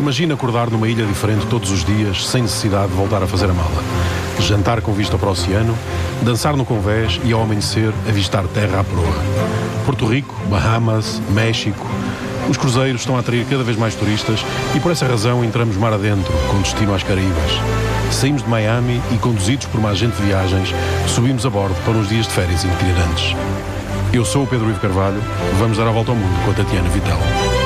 Imagina acordar numa ilha diferente todos os dias, sem necessidade de voltar a fazer a mala. Jantar com vista para o oceano, dançar no convés e ao amanhecer avistar terra à proa. Porto Rico, Bahamas, México. Os cruzeiros estão a atrair cada vez mais turistas e por essa razão entramos mar adentro, com destino às Caraíbas. Saímos de Miami e, conduzidos por uma agente de viagens, subimos a bordo para uns dias de férias itinerantes. Eu sou o Pedro Ivo Carvalho, vamos dar a volta ao mundo com a Tatiana Vitel.